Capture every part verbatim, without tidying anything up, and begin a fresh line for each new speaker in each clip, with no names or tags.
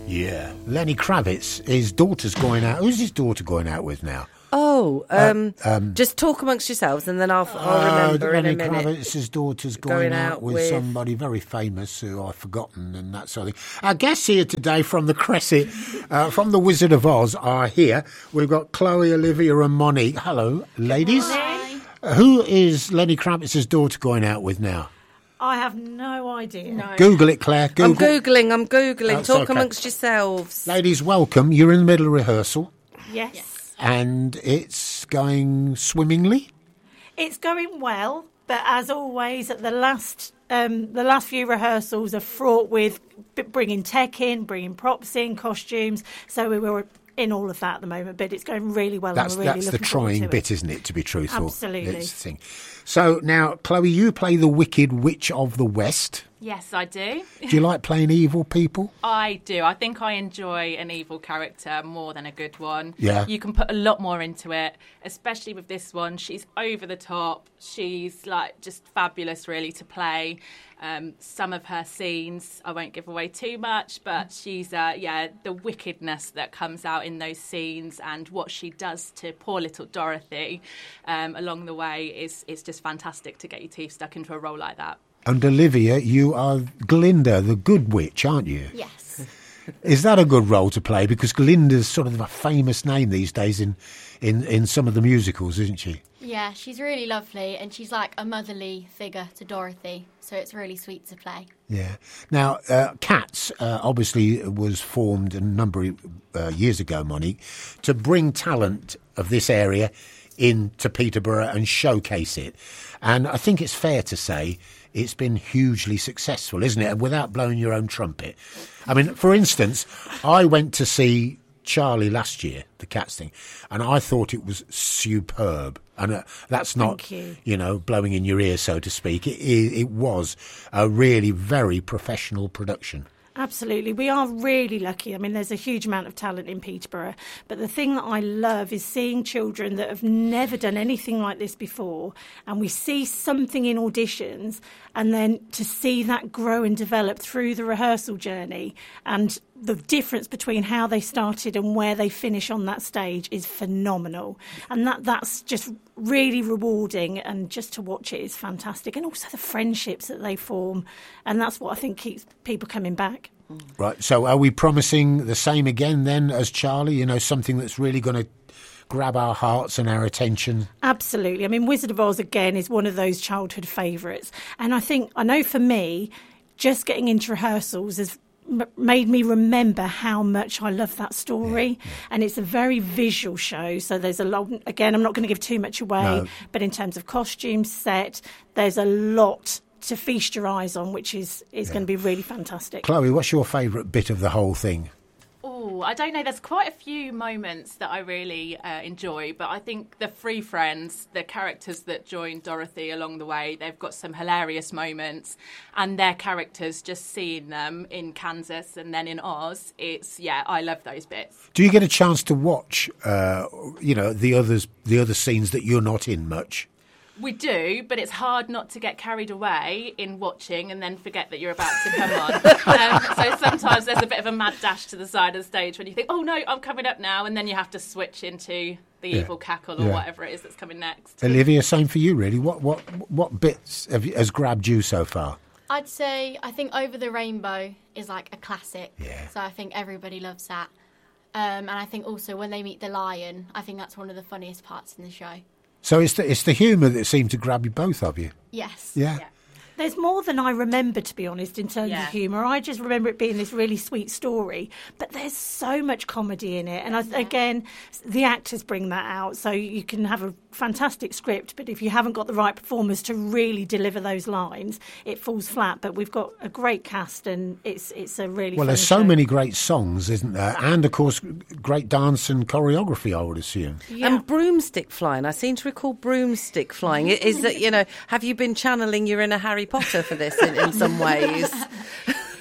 Yeah. Lenny Kravitz, his daughter's going out. Who's his daughter going out with now?
Oh, um,
Uh, um,
just talk amongst yourselves and then I'll, I'll
Uh,
remember in
Lenny
a minute.
Kravitz's daughter's going,
Going
out,
out
with,
with-
somebody very famous who I've forgotten and that sort of thing. Our guests here today from the Crescent, uh, from the Wizard of Oz, are here. We've got Chloe, Olivia and Monique. Hello, ladies.
Hi.
Uh, Who is Lenny Kravitz's daughter going out with now?
I have no idea. No.
Google it, Claire. Google.
I'm Googling, I'm Googling.
That's
Talk
okay.
amongst yourselves.
Ladies, welcome. You're in the middle of rehearsal
Yes.
and it's going swimmingly.
It's going well, but as always, at the last um, the last few rehearsals are fraught with b- bringing tech in, bringing props in, costumes. So we were in all of that at the moment, but it's going really well.
That's
and we're really
that's the
looking forward
trying
to
bit,
it.
isn't it? To be truthful,
Absolutely.
It's the thing. So now, Chloe, you play the Wicked Witch of the West.
Yes, I do.
Do you like playing evil people?
I do. I think I enjoy an evil character more than a good one.
Yeah.
You can put a lot more into it, especially with this one. She's over the top. She's like just fabulous, really, to play. Um, some of her scenes, I won't give away too much, but she's, uh, yeah, the wickedness that comes out in those scenes and what she does to poor little Dorothy um, along the way is, is just fantastic to get your teeth stuck into a role like that.
And Olivia, you are Glinda, the good witch, aren't you?
Yes.
Is that a good role to play? Because Glinda's sort of a famous name these days in, in, in some of the musicals, isn't she?
Yeah, she's really lovely and she's like a motherly figure to Dorothy, so it's really sweet to play.
Yeah. Now, uh, Cats uh, obviously was formed a number of uh, years ago, Monique, to bring talent of this area into Peterborough and showcase it. And I think it's fair to say it's been hugely successful, isn't it? And without blowing your own trumpet. I mean, for instance, I went to see Charlie last year, the Cats thing, and I thought it was superb. And uh, that's not,
Thank you.
you know, blowing in your ear, so to speak. It, it, it was a really very professional production.
Absolutely. We are really lucky. I mean, there's a huge amount of talent in Peterborough. But the thing that I love is seeing children that have never done anything like this before. And we see something in auditions and then to see that grow and develop through the rehearsal journey and the difference between how they started and where they finish on that stage is phenomenal. And that that's just really rewarding, and just to watch it is fantastic. And also the friendships that they form. And that's what I think keeps people coming back.
Right, so are we promising the same again then as Charlie? You know, something that's really going to grab our hearts and our attention?
Absolutely. I mean, Wizard of Oz, again, is one of those childhood favourites. And I think, I know for me, just getting into rehearsals has m- made me remember how much I love that story.
Yeah, yeah.
And it's a very visual show. So there's a lot, again, I'm not going to give too much away,
No.
but in terms of costume, set, there's a lot to feast your eyes on, which is, is
Yeah.
going to be really fantastic.
Chloe, what's your favourite bit of the whole thing?
Oh, I don't know. There's quite a few moments that I really uh, enjoy, but I think the Free Friends, the characters that join Dorothy along the way, they've got some hilarious moments, and their characters, just seeing them in Kansas and then in Oz, it's, yeah, I love those bits.
Do you get a chance to watch, uh, you know, the others, the other scenes that you're not in much?
We do, but it's hard not to get carried away in watching and then forget that you're about to come on. um, so sometimes there's a bit of a mad dash to the side of the stage when you think, oh no, I'm coming up now, and then you have to switch into the
Yeah.
evil cackle or
Yeah.
whatever it is that's coming next.
Olivia, same for you, really. What what what bits have, you- has grabbed you so far?
I'd say I think Over the Rainbow is like a classic.
Yeah.
So I think everybody loves that. Um, and I think also when they meet the lion, I think that's one of the funniest parts in the show.
So it's the, it's the humour that seemed to grab you, both of you.
Yes.
Yeah.
Yeah.
There's more than I remember, to be honest, in terms
Yeah.
of humour. I just remember it being this really sweet story, but there's so much comedy in it. And I, again, the actors bring that out. So you can have a fantastic script, but if you haven't got the right performers to really deliver those lines, it falls flat. But we've got a great cast, and it's it's a really
Well,
fun
there's so
show.
many great songs, isn't there? And, of course, great dance and choreography, I would assume.
Yeah.
And broomstick flying. I seem to recall broomstick flying. I- Is that, you know, have you been channeling your inner Harry Potter for this in, in some ways?
Yeah,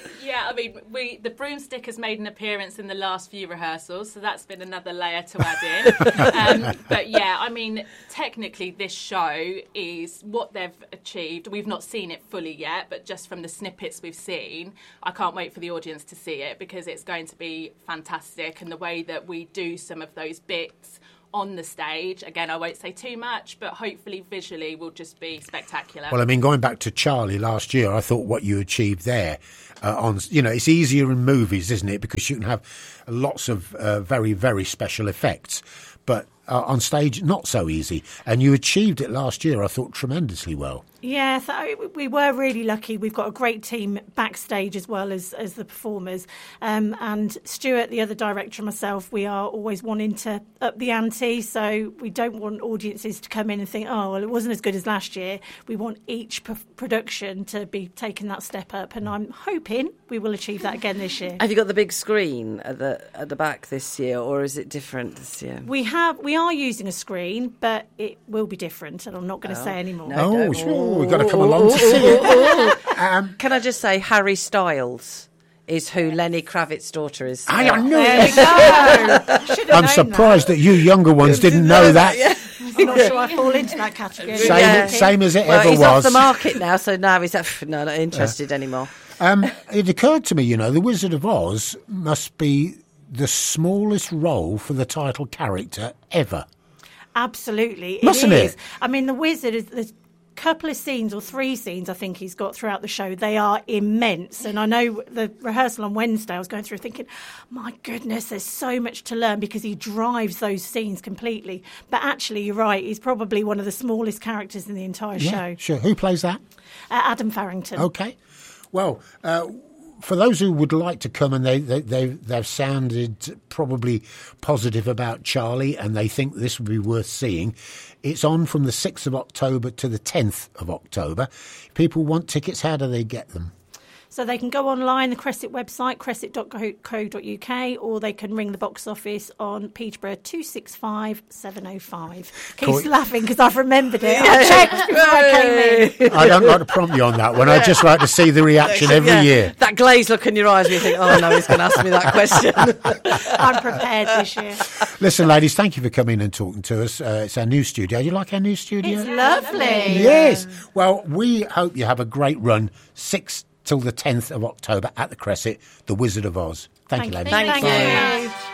I mean, we the broomstick has made an appearance in the last few rehearsals, so that's been another layer to add in. um, but yeah, I mean, technically this show is what they've achieved. We've not seen it fully yet, but just from the snippets we've seen, I can't wait for the audience to see it because it's going to be fantastic. And the way that we do some of those bits on the stage, again, I won't say too much, but hopefully visually will just be spectacular.
Well, I mean, going back to Charlie last year, I thought what you achieved there uh, on, you know, it's easier in movies, isn't it? Because you can have lots of uh, very, very special effects. But uh, on stage, not so easy. And you achieved it last year, I thought, tremendously well.
Yeah, so we were really lucky. We've got a great team backstage as well as, as the performers. Um, and Stuart, the other director, and myself, we are always wanting to up the ante. So we don't want audiences to come in and think, oh, well, it wasn't as good as last year. We want each p- production to be taking that step up. And I'm hoping we will achieve that again this year.
Have you got the big screen at the at the back this year, or is it different this year?
We have, we are using a screen, but it will be different. And I'm not going to
Oh.
say any more.
No,
Oh,
don't.
sure. We've got to come along to see it. Um,
Can I just say, Harry Styles is who Lenny Kravitz's daughter is.
I, I knew
There
it.
we go. Should have
I'm
known
surprised that. you younger ones didn't know that.
Yeah.
that. I'm not sure I fall into that category.
Same,
Yeah.
same as it
Well,
ever
he's
was.
off the market now, so now he's uh, no, not interested anymore.
Um, it occurred to me, you know, the Wizard of Oz must be the smallest role for the title character ever.
Absolutely.
Mustn't
it is.
it?
I mean, the Wizard is there's a couple of scenes or three scenes I think he's got throughout the show. They are immense. And I know the rehearsal on Wednesday, I was going through thinking, my goodness, there's so much to learn because he drives those scenes completely. But actually, you're right. He's probably one of the smallest characters in the entire
Yeah,
show.
sure. Who plays that?
Uh, Adam Farrington.
Okay. Well, uh, for those who would like to come and they, they, they've, they've sounded probably positive about Charlie and they think this would be worth seeing, it's on from the sixth of October to the tenth of October. If people want tickets, how do they get them?
So they can go online, the Cresset website, cresset dot co dot uk, or they can ring the box office on Peterborough two six five seven oh five. Keeps
Cool.
laughing because I've remembered it. I checked before I came in.
I don't like to prompt you on that one. I just like to see the reaction every
Yeah.
year.
That glazed look in your eyes where you think, oh no, he's going to ask me that question.
I'm prepared this year.
Listen, ladies, thank you for coming and talking to us. Uh, it's our new studio. Do you like our new studio?
It's lovely.
Yes. Well, we hope you have a great run. Six till the tenth of October at the Cresset, The Wizard of Oz. Thank, you, ladies.
Thank
Thank
you.
you.